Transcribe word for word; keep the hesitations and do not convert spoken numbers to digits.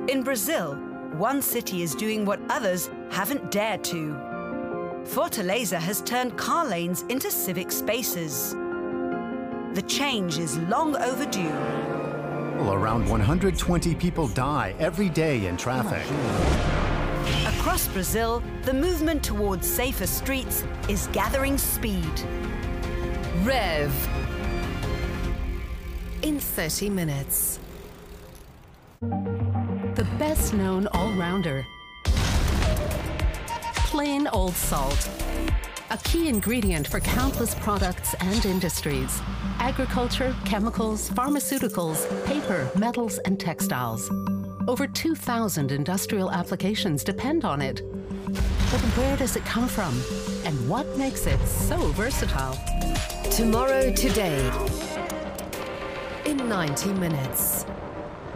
In Brazil, one city is doing what others haven't dared to. Fortaleza has turned car lanes into civic spaces. The change is long overdue. Well, around one hundred twenty people die every day in traffic. Across Brazil, the movement towards safer streets is gathering speed. Rev. In thirty minutes. The best-known all-rounder. Plain old salt. A key ingredient for countless products and industries. Agriculture, chemicals, pharmaceuticals, paper, metals, and textiles. Over two thousand industrial applications depend on it. But where does it come from? And what makes it so versatile? Tomorrow Today. In ninety minutes.